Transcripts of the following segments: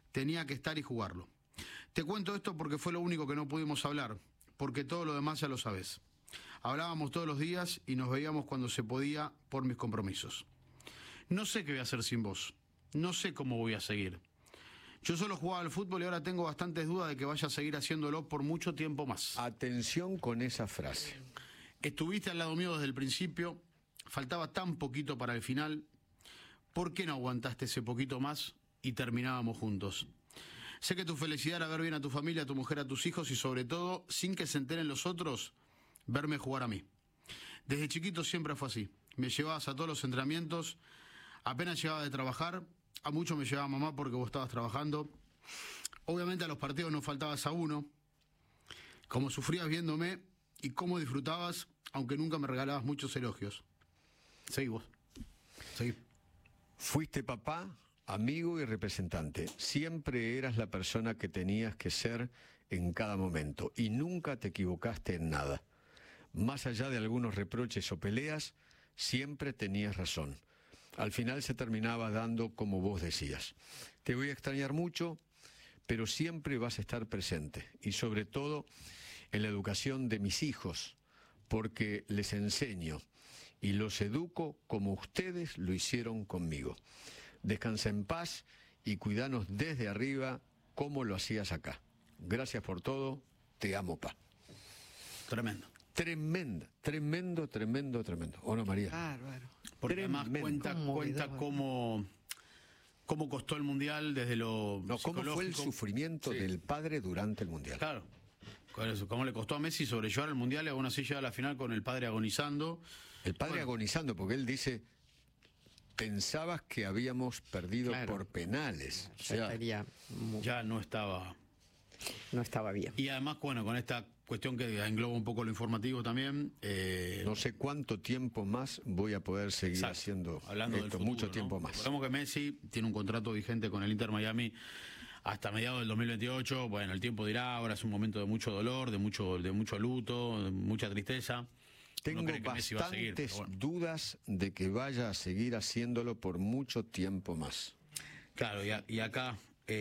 tenía que estar y jugarlo. Te cuento esto porque fue lo único que no pudimos hablar, porque todo lo demás ya lo sabes. Hablábamos todos los días y nos veíamos cuando se podía por mis compromisos. No sé qué voy a hacer sin vos. No sé cómo voy a seguir. Yo solo jugaba al fútbol y ahora tengo bastantes dudas de que vaya a seguir haciéndolo por mucho tiempo más. Atención con esa frase. Estuviste al lado mío desde el principio, faltaba tan poquito para el final. ¿Por qué no aguantaste ese poquito más y terminábamos juntos? Sé que tu felicidad era ver bien a tu familia, a tu mujer, a tus hijos y sobre todo, sin que se enteren los otros, verme jugar a mí. Desde chiquito siempre fue así. Me llevabas a todos los entrenamientos, apenas llegaba de trabajar, a mucho me llevaba mamá porque vos estabas trabajando. Obviamente a los partidos no faltabas a uno. Cómo sufrías viéndome y cómo disfrutabas, aunque nunca me regalabas muchos elogios. Seguí vos. Seguí. Fuiste papá, amigo y representante. Siempre eras la persona que tenías que ser en cada momento y nunca te equivocaste en nada. Más allá de algunos reproches o peleas, siempre tenías razón. Al final se terminaba dando como vos decías. Te voy a extrañar mucho, pero siempre vas a estar presente y sobre todo en la educación de mis hijos, porque les enseño y los educo como ustedes lo hicieron conmigo. Descansa en paz y cuidanos desde arriba como lo hacías acá. Gracias por todo, te amo, pa. Tremendo. Tremendo. ¿O no, María? Bárbaro. Porque además cuenta cómo costó el Mundial desde lo cómo fue el sufrimiento del padre durante el Mundial. Claro. Cómo le costó a Messi sobrellevar el Mundial y aún así llegar a la final con el padre agonizando. El padre agonizando, porque él dice, pensabas que habíamos perdido por penales. O sea, ya no estaba bien. Y además, bueno, con esta cuestión que engloba un poco lo informativo también. No sé cuánto tiempo más voy a poder seguir haciendo hablando esto, del futuro, mucho tiempo más. Recordemos que Messi tiene un contrato vigente con el Inter Miami hasta mediados del 2028. Bueno, el tiempo dirá, ahora es un momento de mucho dolor, de mucho luto, de mucha tristeza. Tengo bastantes dudas de que vaya a seguir haciéndolo por mucho tiempo más. Claro, y acá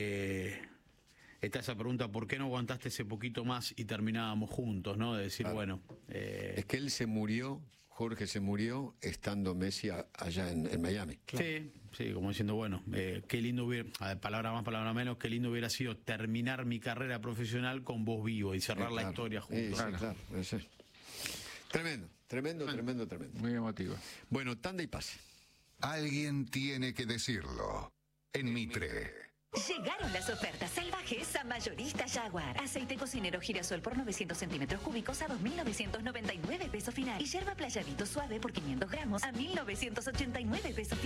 está esa pregunta, ¿por qué no aguantaste ese poquito más y terminábamos juntos, no? De decir, bueno... Es que él se murió, Jorge se murió, estando Messi allá en Miami. Claro. Sí, como diciendo, bueno, qué lindo hubiera, palabra más, palabra menos, qué lindo hubiera sido terminar mi carrera profesional con vos vivo y cerrar la historia juntos. Sí. Tremendo. Muy emotivo. Bueno, tanda y pase. Alguien tiene que decirlo. En Mitre. Llegaron las ofertas salvajes a Mayorista Jaguar. Aceite cocinero girasol por 900 centímetros cúbicos a 2.999 pesos final. Y yerba playadito suave por 500 gramos a 1.989 pesos final.